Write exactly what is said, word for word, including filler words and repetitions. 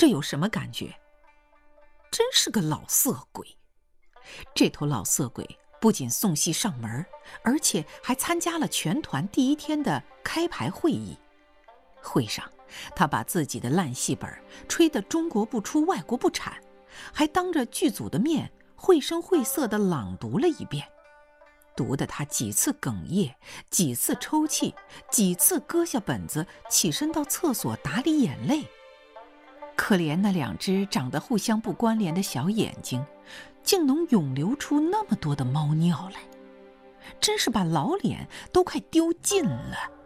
这有什么感觉？真是个老色鬼。这头老色鬼不仅送戏上门，而且还参加了全团第一天的开排会议。会上，他把自己的烂戏本吹得中国不出外国不产，还当着剧组的面绘声绘色地朗读了一遍，读得他几次哽咽，几次抽泣，几次搁下本子起身到厕所打理眼泪。可怜那两只长得互相不关联的小眼睛，竟能涌流出那么多的猫尿来，真是把老脸都快丢尽了。